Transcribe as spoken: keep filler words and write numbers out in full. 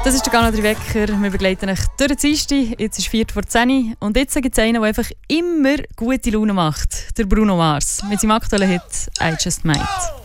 Das ist der Gano Wecker. Wir begleiten euch durch den Dienstag. Jetzt ist vier vor zehn. Und jetzt gibt es einen, der einfach immer gute Laune macht. Der Bruno Mars. Mit seinem aktuellen Hit «I Just Might».